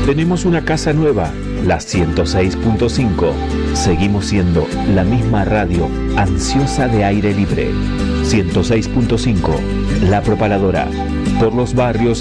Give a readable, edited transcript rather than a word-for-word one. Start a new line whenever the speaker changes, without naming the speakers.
Tenemos una casa nueva, la 106.5. Seguimos siendo la misma radio ansiosa de aire libre. 106.5, La Propaladora. Por los barrios